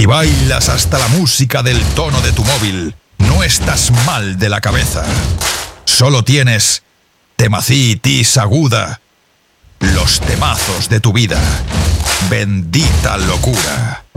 Si bailas hasta la música del tono de tu móvil, no estás mal de la cabeza. Solo tienes temacitis aguda. Los temazos de tu vida. Bendita locura.